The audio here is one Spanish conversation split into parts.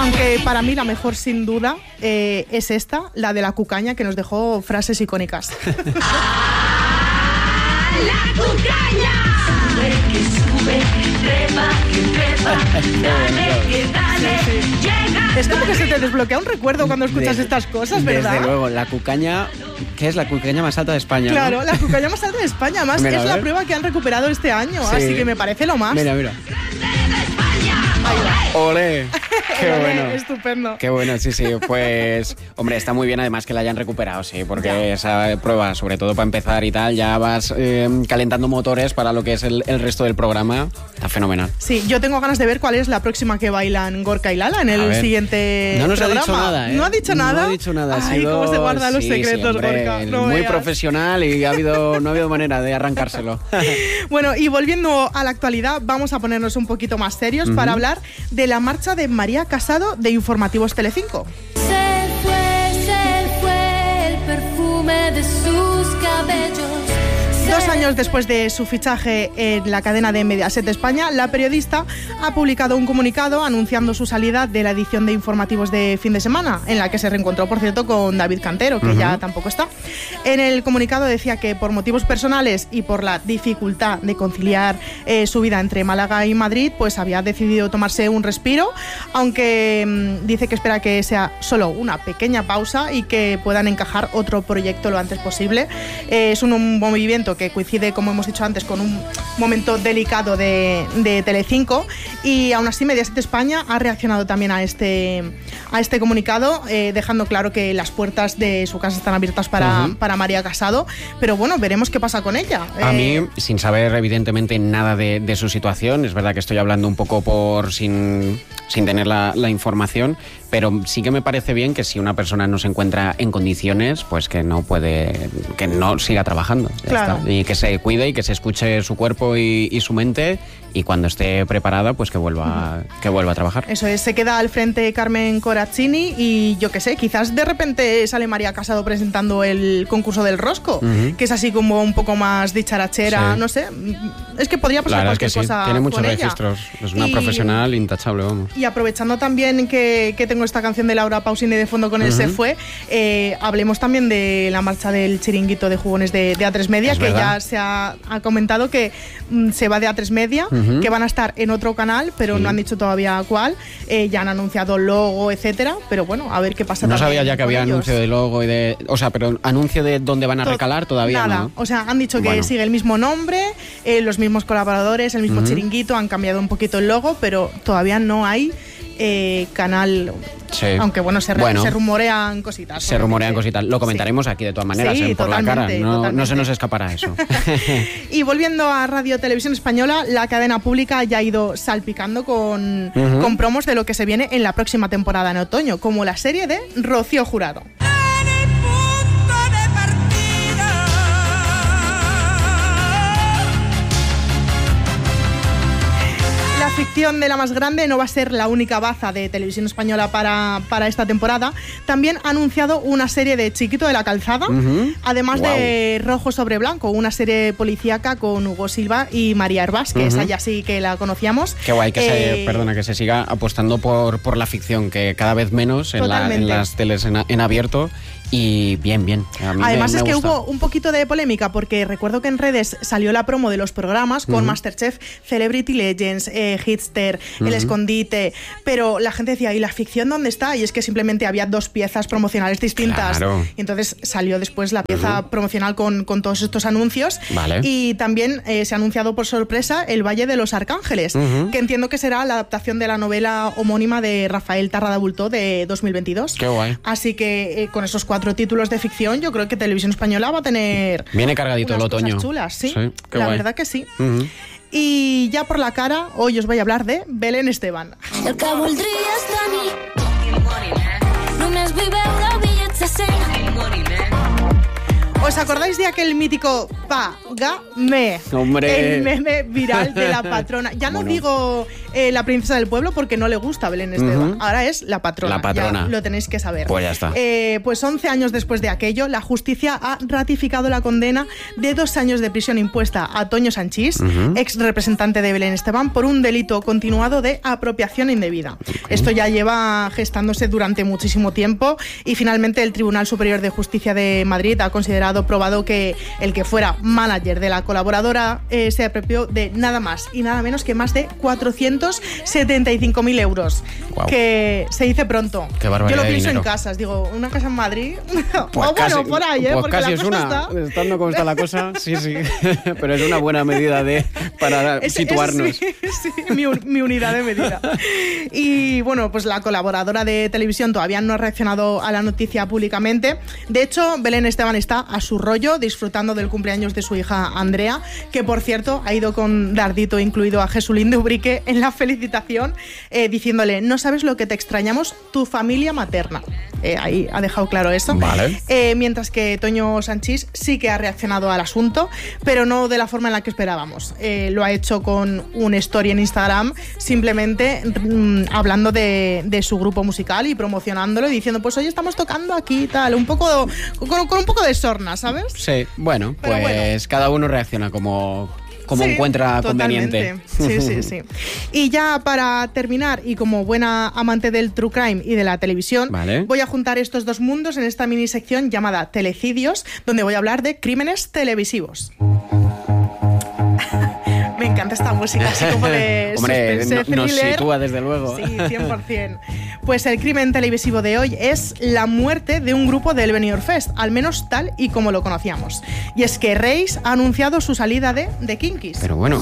Aunque para mí la mejor sin duda es esta, la de la cucaña, que nos dejó frases icónicas. ¡La cucaña! Sube, que sube, trepa, que trepa, dale, que dale, llega. Es como que se te desbloquea un recuerdo cuando escuchas estas cosas, ¿verdad? Desde luego, la cucaña, que es la cucaña más alta de España. Claro, ¿no? La cucaña más alta de España, además Mira, es la prueba que han recuperado este año, sí. Así que me parece lo más. Mira. ¡Olé! ¡Qué bueno! Estupendo. Qué bueno, sí. Pues, hombre, está muy bien además que la hayan recuperado, sí, porque esa prueba, sobre todo para empezar y tal, ya vas calentando motores para lo que es el resto del programa. Está fenomenal. Sí, yo tengo ganas de ver cuál es la próxima que bailan Gorka y Lala en el siguiente No nos programa. ha dicho nada, ¿eh? ¿No ha dicho nada? No ha dicho nada. Ay, cómo se guarda los secretos, hombre, Gorka. No muy veas. profesional y no ha habido manera de arrancárselo. Bueno, y volviendo a la actualidad, vamos a ponernos un poquito más serios para hablar de la marcha de María Casado de Informativos Telecinco. Se fue el perfume de sus cabellos. 2 años después de su fichaje en la cadena de Mediaset España, la periodista ha publicado un comunicado anunciando su salida de la edición de Informativos de fin de semana, en la que se reencontró, por cierto, con David Cantero, que ya tampoco está. En el comunicado decía que por motivos personales y por la dificultad de conciliar su vida entre Málaga y Madrid, pues había decidido tomarse un respiro, aunque dice que espera que sea solo una pequeña pausa y que puedan encajar otro proyecto lo antes posible. Es un movimiento que coincide, como hemos dicho antes, con un momento delicado de Telecinco, y aún así Mediaset España ha reaccionado también a este comunicado, dejando claro que las puertas de su casa están abiertas para María Casado, pero bueno, veremos qué pasa con ella. A mí, sin saber evidentemente nada de su situación, es verdad que estoy hablando un poco sin tener la información, pero sí que me parece bien que si una persona no se encuentra en condiciones, pues que no siga trabajando. Claro. Y que se cuide y que se escuche su cuerpo y su mente, y cuando esté preparada, pues que vuelva a trabajar. Eso es, se queda al frente Carmen Corazzini y yo qué sé, quizás de repente sale María Casado presentando el concurso del Rosco, que es así como un poco más dicharachera, Sí. No sé, es que podría pasar cualquier cosa. Tiene muchos con ella. registros, es una profesional intachable, vamos. Y aprovechando también que tengo esta canción de Laura Pausini de fondo con él se fue, hablemos también de la marcha del chiringuito de jugones de A3 Media, Es que verdad. ya se ha comentado que se va de A3 Media, que van a estar en otro canal, pero no han dicho todavía cuál. Ya han anunciado logo, etcétera, pero bueno, a ver qué pasa. No también sabía ya que con había ellos. anuncio de logo y de... O sea, pero anuncio de dónde van a recalar todavía nada. no. O sea, han dicho que Bueno. sigue el mismo nombre, los mismos colaboradores, el mismo chiringuito, han cambiado un poquito el logo, pero todavía no hay canal. Sí. Aunque bueno, se rumorean cositas. Se rumorean cositas. Lo comentaremos aquí de todas maneras, Sí, por la cara. totalmente, No totalmente. se nos escapará eso. Y volviendo a Radio Televisión Española, la cadena pública ya ha ido salpicando con promos de lo que se viene en la próxima temporada en otoño, como la serie de Rocío Jurado. La ficción de la más grande no va a ser la única baza de Televisión Española para esta temporada. También ha anunciado una serie de Chiquito de la Calzada, además de Rojo sobre Blanco, una serie policíaca con Hugo Silva y María Hervás, que esa ya sí que la conocíamos. Qué guay que se siga apostando por la ficción, que cada vez menos en las teles en abierto. Y bien. A mí Además me es que gusta. hubo un poquito de polémica, porque recuerdo que en redes salió la promo de los programas con Masterchef, Celebrity Legends, Hitster, El Escondite, pero la gente decía, ¿y la ficción dónde está? Y es que simplemente había 2 piezas promocionales distintas. Claro. Y entonces salió después la pieza promocional con todos estos anuncios. Vale. Y también se ha anunciado por sorpresa El Valle de los Arcángeles, que entiendo que será la adaptación de la novela homónima de Rafael Tarrada-Bultó de 2022. Qué guay. Así que con esos 4 títulos de ficción, yo creo que Televisión Española va a tener... Viene cargadito el unas otoño. cosas chulas, sí. Qué La guay. verdad que sí. Y ya por la cara, hoy os voy a hablar de Belén Esteban. El que voldries tenir. Només vull veure bitllets de 100. ¿Os acordáis de aquel mítico Págame? Hombre. El meme viral de la patrona. Ya no digo la princesa del pueblo porque no le gusta Belén Esteban. Ahora es la patrona. La patrona. Ya lo tenéis que saber. Pues ya está. Pues 11 años después de aquello, la justicia ha ratificado la condena de 2 años de prisión impuesta a Toño Sanchís, ex representante de Belén Esteban, por un delito continuado de apropiación indebida. Esto ya lleva gestándose durante muchísimo tiempo y finalmente el Tribunal Superior de Justicia de Madrid ha considerado probado que el que fuera manager de la colaboradora se apropió de nada más y nada menos que más de 475.000 euros. Guau. Que se dice pronto. Qué barbaridad Yo lo de pienso dinero. en casas, digo, una casa en Madrid. Pues o bueno, por ahí, pues porque casi la es cosa una, está. estando como está la cosa, sí. Pero es una buena medida para situarnos. Sí, mi unidad de medida. Y bueno, pues la colaboradora de televisión todavía no ha reaccionado a la noticia públicamente. De hecho, Belén Esteban está a su rollo, disfrutando del cumpleaños de su hija Andrea, que por cierto ha ido con dardito incluido a Jesulín de Ubrique en la felicitación, diciéndole: no sabes lo que te extrañamos, tu familia materna. Ahí ha dejado claro eso. Vale. Mientras que Toño Sanchís sí que ha reaccionado al asunto, pero no de la forma en la que esperábamos. Lo ha hecho con un story en Instagram, simplemente hablando de su grupo musical y promocionándolo y diciendo: pues hoy estamos tocando aquí y tal, un poco con un poco de sorna, ¿sabes? Sí, bueno, Pero pues cada uno reacciona como Sí, encuentra totalmente. conveniente. Sí. Y ya para terminar, y como buena amante del true crime y de la televisión, Vale. voy a juntar estos dos mundos en esta mini sección llamada Telecidios, donde voy a hablar de crímenes televisivos. Me encanta esta música, así como de Hombre, suspense, nos thriller. sitúa desde luego. Sí, 100%. Pues el crimen televisivo de hoy es la muerte de un grupo del Benidorm Fest, al menos tal y como lo conocíamos. Y es que Reis ha anunciado su salida de The Kinkies. Pero bueno,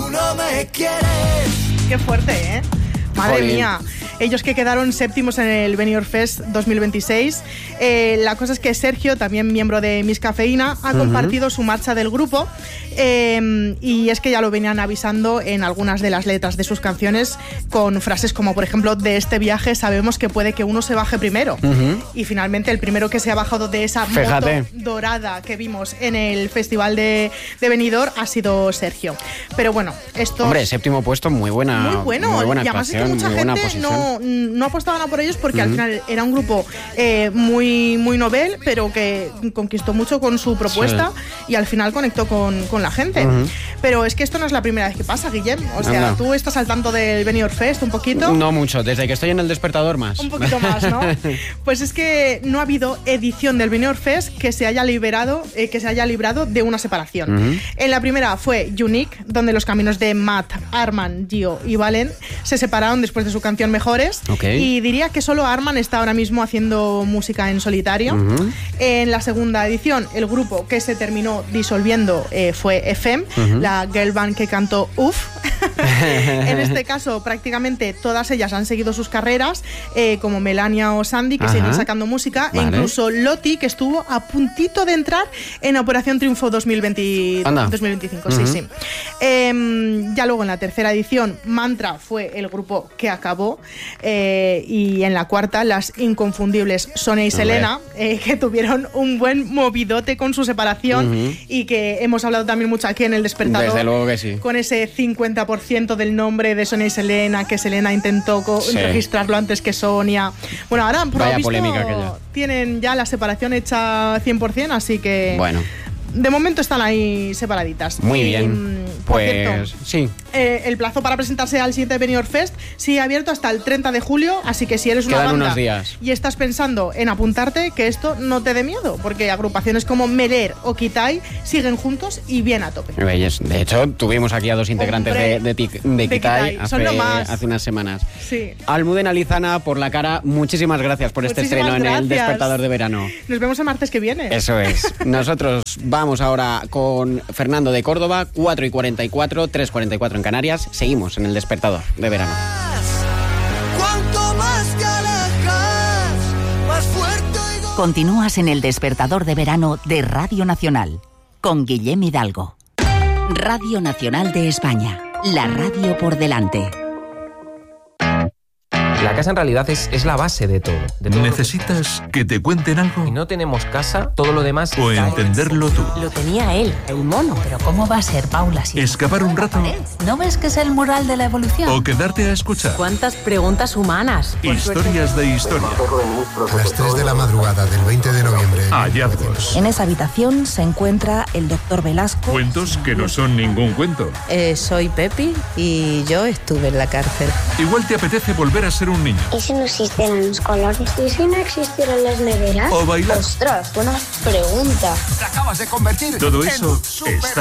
Qué fuerte, ¿eh? Madre Jolín. mía. Ellos que quedaron séptimos en el Benidorm Fest 2026. La cosa es que Sergio, también miembro de Miss Cafeína, ha compartido su marcha del grupo. Y es que ya lo venían avisando en algunas de las letras de sus canciones, con frases como, por ejemplo: de este viaje sabemos que puede que uno se baje primero. Y finalmente el primero que se ha bajado de esa Fíjate. moto dorada que vimos en el festival de Benidorm ha sido Sergio. Pero bueno, esto... hombre, séptimo puesto, muy buena. Muy bueno, muy buena y además es que actuación, mucha muy buena gente posición. no apostaba nada por ellos porque al final era un grupo muy novel, pero que conquistó mucho con su propuesta y al final conectó con la gente. Pero es que esto no es la primera vez que pasa, Guillem. O sea, Anda. tú estás al tanto del Benidorm Fest un poquito. No mucho, desde que estoy en el despertador más. Un poquito más, ¿no? Pues es que no ha habido edición del Benidorm Fest que se haya librado de una separación. En la primera fue Unique, donde los caminos de Matt, Arman, Gio y Valen se separaron después de su canción Mejores. Ok. Y diría que solo Arman está ahora mismo haciendo música en solitario. En la segunda edición, el grupo que se terminó disolviendo fue FM, la girl band que cantó Uf. En este caso, prácticamente todas ellas han seguido sus carreras, como Melania o Sandy, que Ajá. siguen sacando música, Vale. e incluso Loti, que estuvo a puntito de entrar en Operación Triunfo 2025. Sí. Ya luego en la tercera edición, Mantra fue el grupo que acabó, y en la cuarta, las inconfundibles Sonia y Selena, que tuvieron un buen movidote con su separación y que hemos hablado también mucho aquí en El Despertador. Desde luego que sí. Con ese 50% del nombre de Sonia y Selena, que Selena intentó registrarlo antes que Sonia. Bueno, ahora por lo Vaya visto polémica aquella. tienen ya la separación hecha 100%, así que Bueno, de momento están ahí separaditas. muy Y, bien. por Pues cierto, sí. el plazo para presentarse al siguiente Benidorm Fest sigue abierto hasta el 30 de julio, así que si eres una Quedan banda unos días. y estás pensando en apuntarte, que esto no te dé miedo, porque agrupaciones como Meler o Kitai siguen juntos y bien a tope. De hecho, tuvimos aquí a dos integrantes Hombre, de de Kitai Kitai. Son lo más. hace unas semanas. Sí. Almudena Lizana, por la cara, muchísimas gracias por este Muchísimas estreno en el gracias. Despertador de Verano. Nos vemos el martes que viene. Eso es. Nosotros vamos ahora con Fernando de Córdoba, 4:44, 3:44 en Canarias. Seguimos en el Despertador de Verano. Cuanto más te alejas, más fuerte oigo. Continúas en el Despertador de Verano de Radio Nacional con Guillem Hidalgo. Radio Nacional de España, la radio por delante. La casa en realidad es la base de todo. ¿Necesitas que te cuenten algo? Si no tenemos casa, todo lo demás... O entenderlo tú. Lo tenía él, el mono. Pero ¿cómo va a ser, Paula? Si ¿Escapar un rato? ¿No ves que es el mural de la evolución? ¿O quedarte a escuchar? ¿Cuántas preguntas humanas? Historias de historia. A las 3 de la madrugada del 20 de noviembre. Hallazgos. En esa habitación se encuentra el doctor Velasco. Cuentos que no son ningún cuento. Soy Pepi y yo estuve en la cárcel. Igual te apetece volver a ser un niño. ¿Y si no existieran los colores? ¿Y si no existieran las neveras? O bailar. ¡Ostras, buena pregunta! Te acabas de convertir Todo eso en un está